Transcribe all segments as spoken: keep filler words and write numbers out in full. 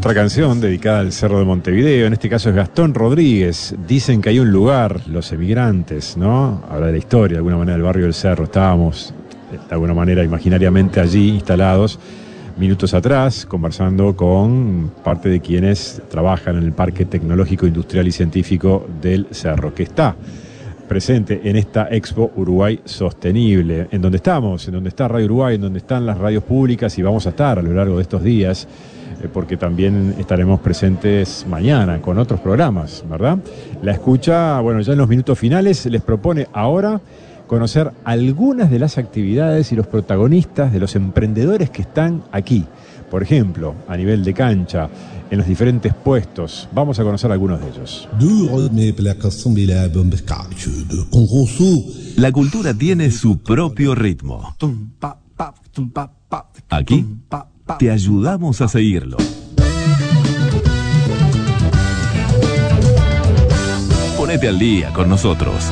Otra canción dedicada al Cerro de Montevideo, en este caso es Gastón Rodríguez. Dicen que hay un lugar, los emigrantes, ¿no? Habla de la historia, de alguna manera, del barrio del Cerro. Estábamos, de alguna manera, imaginariamente allí instalados minutos atrás, conversando con parte de quienes trabajan en el Parque Tecnológico, Industrial y Científico del Cerro, que está presente en esta Expo Uruguay Sostenible, en donde estamos, en donde está Radio Uruguay, en donde están las radios públicas, y vamos a estar a lo largo de estos días, eh, porque también estaremos presentes mañana con otros programas, ¿verdad? La escucha, bueno, ya en los minutos finales les propone ahora conocer algunas de las actividades y los protagonistas de los emprendedores que están aquí. Por ejemplo, a nivel de cancha, en los diferentes puestos. Vamos a conocer algunos de ellos. La cultura tiene su propio ritmo. Aquí te ayudamos a seguirlo. Ponete al día con nosotros.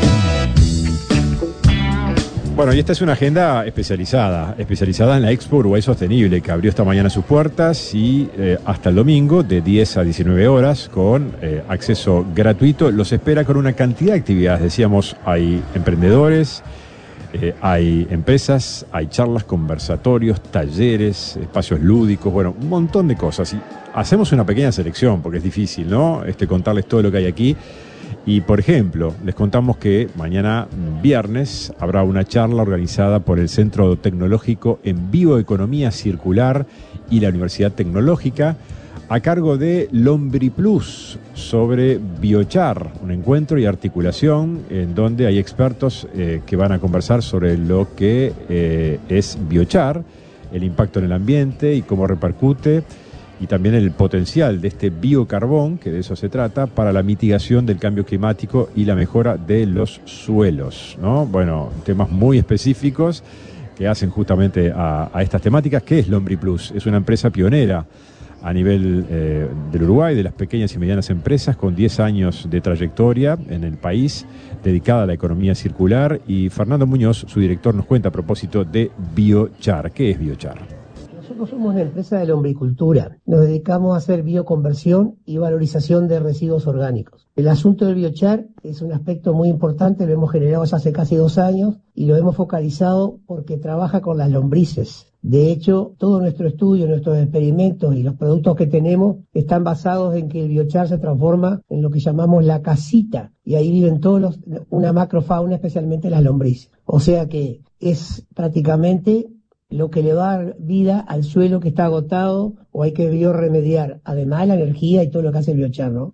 Bueno, y esta es una agenda especializada, especializada en la Expo Uruguay Sostenible, que abrió esta mañana sus puertas y eh, hasta el domingo, de diez a diecinueve horas, con eh, acceso gratuito. Los espera con una cantidad de actividades. Decíamos, hay emprendedores, eh, hay empresas, hay charlas, conversatorios, talleres, espacios lúdicos, bueno, un montón de cosas. Y hacemos una pequeña selección, porque es difícil, ¿no? Este, contarles todo lo que hay aquí. Y, por ejemplo, les contamos que mañana viernes habrá una charla organizada por el Centro Tecnológico en Bioeconomía Circular y la Universidad Tecnológica a cargo de LombriPlus sobre biochar, un encuentro y articulación en donde hay expertos eh, que van a conversar sobre lo que eh, es biochar, el impacto en el ambiente y cómo repercute, y también el potencial de este biocarbón, que de eso se trata, para la mitigación del cambio climático y la mejora de los suelos, ¿no? Bueno, temas muy específicos que hacen justamente a, a estas temáticas. ¿Qué es LombriPlus? Es una empresa pionera a nivel eh, del Uruguay, de las pequeñas y medianas empresas, con diez años de trayectoria en el país, dedicada a la economía circular. Y Fernando Muñoz, su director, nos cuenta a propósito de biochar. ¿Qué es biochar? Nosotros somos una empresa de lombricultura. Nos dedicamos a hacer bioconversión y valorización de residuos orgánicos. El asunto del biochar es un aspecto muy importante, lo hemos generado hace casi dos años y lo hemos focalizado porque trabaja con las lombrices. De hecho, todo nuestro estudio, nuestros experimentos y los productos que tenemos están basados en que el biochar se transforma en lo que llamamos la casita, y ahí viven todos los, una macrofauna, especialmente las lombrices. O sea que es prácticamente lo que le va a dar vida al suelo que está agotado o hay que biorremediar, además de la energía y todo lo que hace el biochar, ¿no?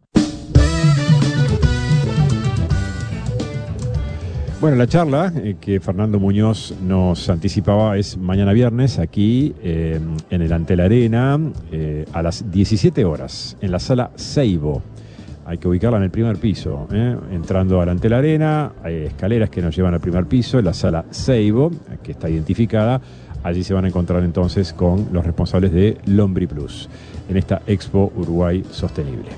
Bueno, la charla eh, que Fernando Muñoz nos anticipaba es mañana viernes aquí eh, en el Antel Arena eh, a las diecisiete horas en la sala Seibo. Hay que ubicarla en el primer piso, ¿eh? Entrando al Antel Arena, hay escaleras que nos llevan al primer piso, en la sala Seibo, que está identificada. Allí se van a encontrar entonces con los responsables de LombriPlus en esta Expo Uruguay Sostenible.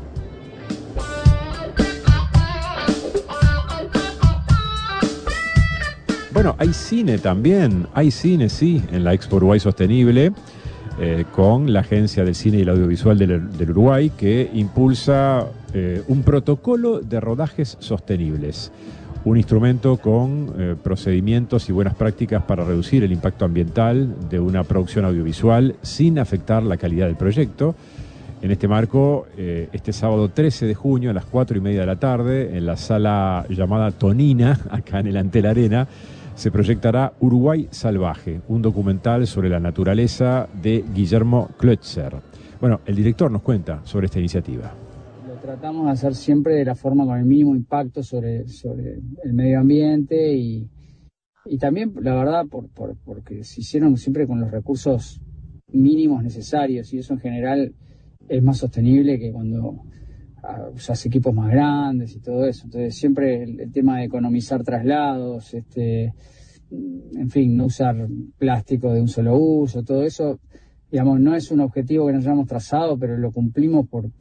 Bueno, hay cine también, hay cine, sí, en la Expo Uruguay Sostenible, eh, con la Agencia del Cine y el Audiovisual del, del Uruguay, que impulsa eh, un protocolo de rodajes sostenibles. Un instrumento con eh, procedimientos y buenas prácticas para reducir el impacto ambiental de una producción audiovisual sin afectar la calidad del proyecto. En este marco, eh, este sábado trece de junio a las cuatro y media de la tarde, en la sala llamada Tonina, acá en el Antel Arena, se proyectará Uruguay Salvaje, un documental sobre la naturaleza de Guillermo Klötzer. Bueno, el director nos cuenta sobre esta iniciativa. Tratamos de hacer siempre de la forma con el mínimo impacto sobre, sobre el medio ambiente y, y también, la verdad, por, por, porque se hicieron siempre con los recursos mínimos necesarios, y eso en general es más sostenible que cuando uh, usas equipos más grandes y todo eso. Entonces siempre el, el tema de economizar traslados, este, en fin, no usar plástico de un solo uso, todo eso, digamos, no es un objetivo que nos hayamos trazado, pero lo cumplimos por,